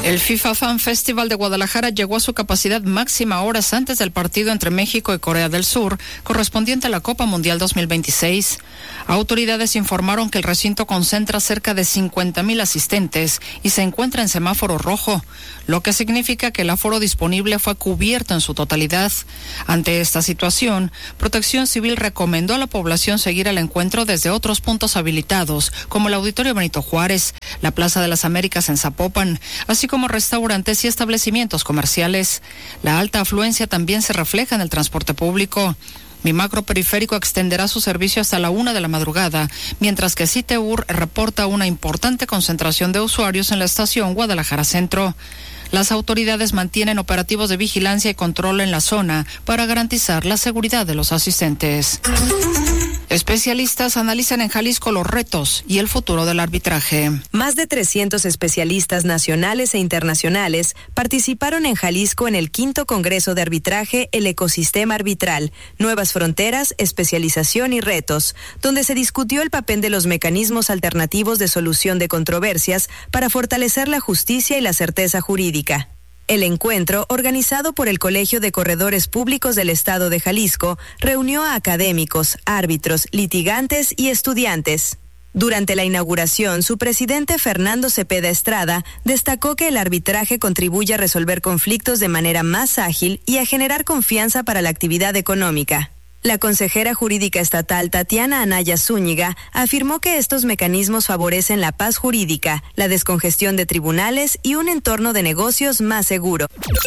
El FIFA Fan Festival de Guadalajara llegó a su capacidad máxima horas antes del partido entre México y Corea del Sur, correspondiente a la Copa Mundial 2026. Autoridades informaron que el recinto concentra cerca de 50,000 asistentes y se encuentra en semáforo rojo, lo que significa que el aforo disponible fue cubierto en su totalidad. Ante esta situación, Protección Civil recomendó a la población seguir el encuentro desde otros puntos habilitados, como el Auditorio Benito Juárez, la Plaza de las Américas en Zapopan, así como restaurantes y establecimientos comerciales. La alta afluencia también se refleja en el transporte público. Mi macro periférico extenderá su servicio hasta la 1 de la madrugada, mientras que Citeur reporta una importante concentración de usuarios en la estación Guadalajara Centro. Las autoridades mantienen operativos de vigilancia y control en la zona para garantizar la seguridad de los asistentes. Especialistas analizan en Jalisco los retos y el futuro del arbitraje. Más de 300 especialistas nacionales e internacionales participaron en Jalisco en el 5º Congreso de Arbitraje, el Ecosistema Arbitral, Nuevas Fronteras, Especialización y Retos, donde se discutió el papel de los mecanismos alternativos de solución de controversias para fortalecer la justicia y la certeza jurídica. El encuentro, organizado por el Colegio de Corredores Públicos del Estado de Jalisco, reunió a académicos, árbitros, litigantes y estudiantes. Durante la inauguración, su presidente Fernando Cepeda Estrada destacó que el arbitraje contribuye a resolver conflictos de manera más ágil y a generar confianza para la actividad económica. La consejera jurídica estatal Tatiana Anaya Zúñiga afirmó que estos mecanismos favorecen la paz jurídica, la descongestión de tribunales y un entorno de negocios más seguro.